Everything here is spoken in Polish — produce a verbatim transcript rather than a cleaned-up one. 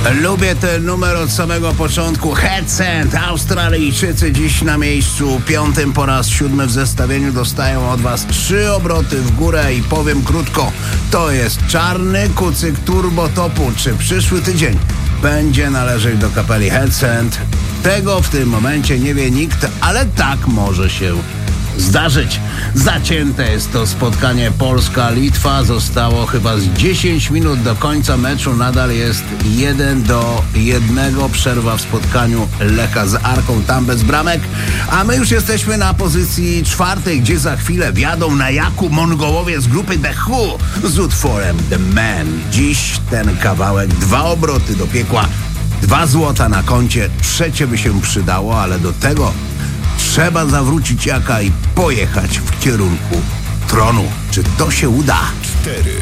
Lubię ten numer od samego początku. Headset, Australijczycy dziś na miejscu piątym, po raz siódmy w zestawieniu dostają od was trzy obroty w górę i powiem krótko, to jest czarny kucyk turbo topu. Czy przyszły tydzień będzie należeć do kapeli Headset? Tego w tym momencie nie wie nikt, ale tak może się zdarzyć. Zacięte jest to spotkanie Polska-Litwa. Zostało chyba z dziesięć minut do końca meczu. Nadal jest jeden do jednego. Przerwa w spotkaniu Lecha z Arką, tam bez bramek. A my już jesteśmy na pozycji czwartej, gdzie za chwilę wjadą na jaku Mongołowie z grupy The Who z utworem The Man. Dziś ten kawałek, dwa obroty do piekła, dwa złota na koncie. Trzecie by się przydało, ale do tego trzeba zawrócić jaka i pojechać w kierunku tronu. Czy to się uda? cztery